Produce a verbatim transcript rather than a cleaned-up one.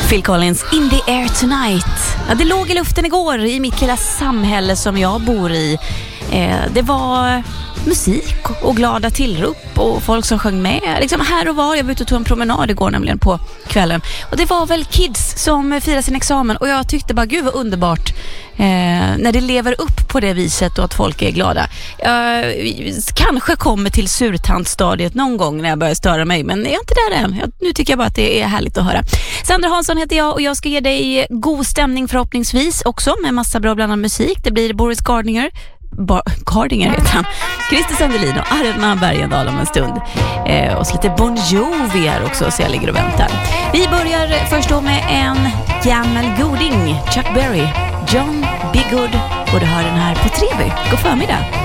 Phil Collins, In the Air Tonight. Ja, det låg i luften igår i mitt lilla samhälle som jag bor i. Eh, det var musik och glada tillrop och folk som sjöng med. Liksom här och var. Jag var ute och tog en promenad igår nämligen på kvällen. Och det var väl kids som firade sin examen. Och jag tyckte bara, gud vad underbart eh, när det lever upp på det viset och att folk är glada. Jag kanske kommer till surtantstadiet någon gång när jag börjar störa mig. Men jag är inte där än. Jag, nu tycker jag bara att det är härligt att höra. Sandra Hansson heter jag och jag ska ge dig god stämning förhoppningsvis också med massa bra blandad musik. Det blir Boris Gardner. Ba- Gardinger heter han. Christer Sandelin och Arna Bergendal om en stund. Eh, och så lite Bon Jovi här också, så jag ligger och väntar. Vi börjar först då med en gammal goding. Chuck Berry, John B. Good. Och du hör den här på Trevi. God förmiddag.